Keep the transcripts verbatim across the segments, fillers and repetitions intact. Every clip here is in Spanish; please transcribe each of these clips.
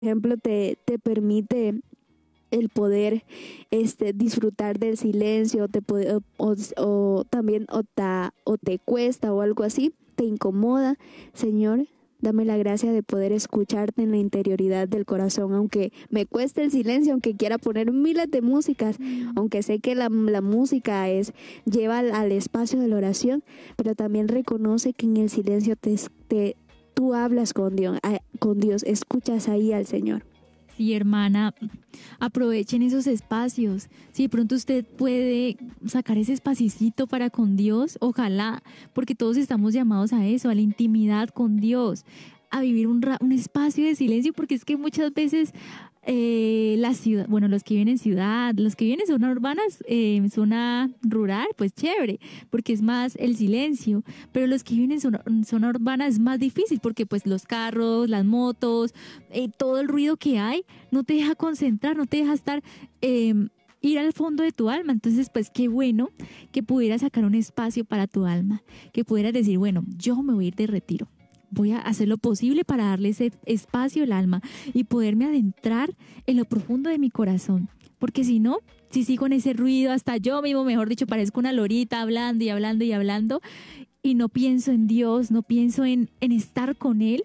ejemplo, te, te permite el poder este disfrutar del silencio, te puede, o, o, o también o, ta, o te cuesta o algo así, te incomoda. Señor, dame la gracia de poder escucharte en la interioridad del corazón, aunque me cueste el silencio, aunque quiera poner miles de músicas, mm. aunque sé que la, la música es lleva al, al espacio de la oración, pero también reconoce que en el silencio te, te tú hablas con Dios, con Dios, escuchas ahí al Señor. Sí, hermana, aprovechen esos espacios. Si de pronto usted puede sacar ese espacito para con Dios, ojalá, porque todos estamos llamados a eso, a la intimidad con Dios, a vivir un, ra- un espacio de silencio, porque es que muchas veces eh, la ciudad, bueno, los que viven en ciudad, los que viven en zona urbanas, eh, en zona rural, pues chévere, porque es más el silencio, pero los que viven en zona, en zona urbana es más difícil, porque pues los carros, las motos, eh, todo el ruido que hay, no te deja concentrar, no te deja estar... Eh, ir al fondo de tu alma. Entonces, pues qué bueno que pudieras sacar un espacio para tu alma, que pudieras decir, bueno, yo me voy a ir de retiro. Voy a hacer lo posible para darle ese espacio al alma y poderme adentrar en lo profundo de mi corazón. Porque si no, si sigo en ese ruido, hasta yo mismo, mejor dicho, parezco una lorita hablando y hablando y hablando y no pienso en Dios, no pienso en, en estar con Él,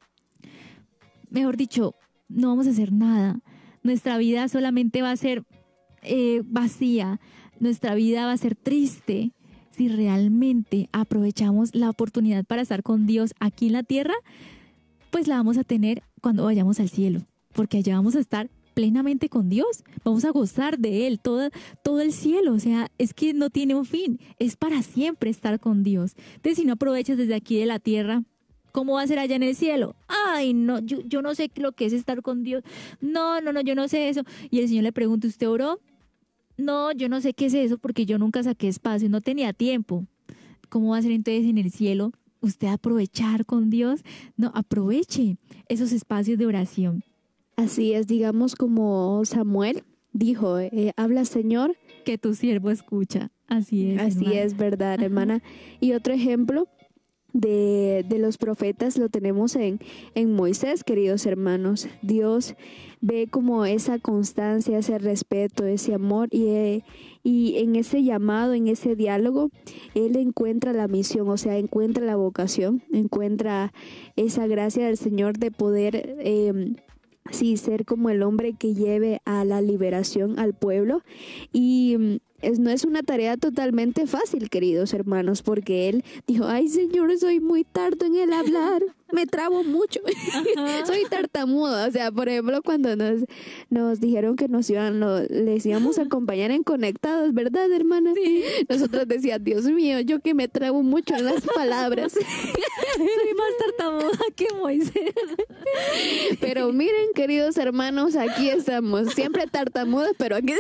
mejor dicho, no vamos a hacer nada. Nuestra vida solamente va a ser eh, vacía, nuestra vida va a ser triste. Si realmente aprovechamos la oportunidad para estar con Dios aquí en la tierra, pues la vamos a tener cuando vayamos al cielo, porque allá vamos a estar plenamente con Dios, vamos a gozar de Él, todo, todo el cielo, o sea, es que no tiene un fin, es para siempre estar con Dios. Entonces, si no aprovechas desde aquí de la tierra, ¿cómo va a ser allá en el cielo? Ay, no, yo, yo no sé lo que es estar con Dios, no, no, no, yo no sé eso. Y el Señor le pregunta, ¿usted oró? No, yo no sé qué es eso porque yo nunca saqué espacio, no tenía tiempo. ¿Cómo va a ser entonces en el cielo? ¿Usted aprovechar con Dios? No, aproveche esos espacios de oración. Así es, digamos como Samuel dijo, eh, habla Señor. Que tu siervo escucha. Así es, Así hermana. es, verdad, Ajá. hermana. Y otro ejemplo de, de los profetas lo tenemos en, en Moisés, queridos hermanos. Dios ve como esa constancia, ese respeto, ese amor y, eh, y en ese llamado, en ese diálogo, Él encuentra la misión, o sea, encuentra la vocación, encuentra esa gracia del Señor de poder... Eh, Sí, ser como el hombre que lleve a la liberación al pueblo. Y mm, es, no es una tarea totalmente fácil, queridos hermanos, porque él dijo, ay Señor, soy muy tardo en el hablar, me trabo mucho, soy tartamudo. O sea, por ejemplo, cuando nos, nos dijeron que nos iban, lo, les íbamos a acompañar en Conectados, ¿verdad, hermana? Sí. Nosotros decíamos, Dios mío, yo que me trabo mucho en las palabras. Soy más tartamuda que Moisés. Pero miren, queridos hermanos, aquí estamos, siempre tartamudos, pero aquí...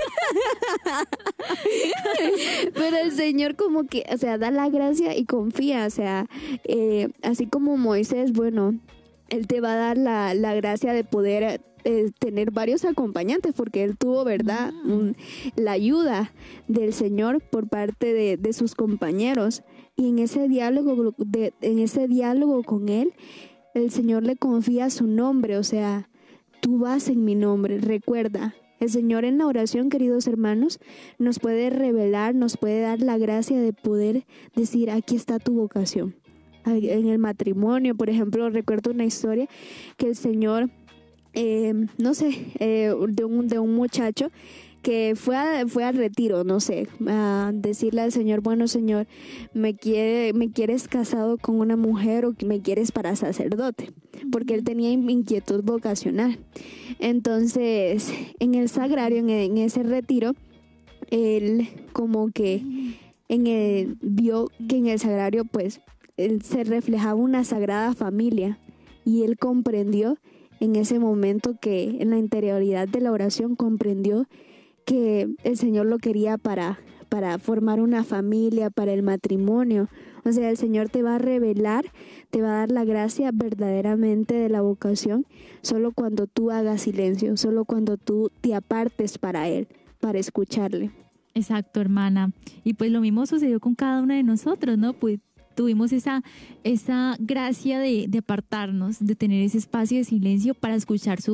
Pero el Señor como que, o sea, da la gracia y confía, o sea, eh, así como Moisés, bueno, Él te va a dar la, la gracia de poder eh, tener varios acompañantes, porque Él tuvo, ¿verdad?, Mm. Un, la ayuda del Señor por parte de, de sus compañeros. Y en ese diálogo, de, en ese diálogo con Él, el Señor le confía su nombre, o sea, tú vas en mi nombre, recuerda. El Señor en la oración, queridos hermanos, nos puede revelar, nos puede dar la gracia de poder decir, aquí está tu vocación. En el matrimonio, por ejemplo, recuerdo una historia que el Señor, eh, no sé, eh, de, un, de un muchacho que fue, a, fue al retiro, no sé, a decirle al Señor, bueno Señor, me, quiere, me quieres casado con una mujer o me quieres para sacerdote, porque él tenía inquietud vocacional. Entonces, en el sagrario, en, en ese retiro, él como que en el, vio que en el sagrario pues él se reflejaba una sagrada familia y él comprendió en ese momento que en la interioridad de la oración comprendió que el Señor lo quería para, para formar una familia, para el matrimonio. O sea, el Señor te va a revelar, te va a dar la gracia verdaderamente de la vocación solo cuando tú hagas silencio, solo cuando tú te apartes para Él, para escucharle. Exacto, hermana. Y pues lo mismo sucedió con cada una de nosotros, ¿no? Pues tuvimos esa, esa gracia de, de apartarnos, de tener ese espacio de silencio para escuchar su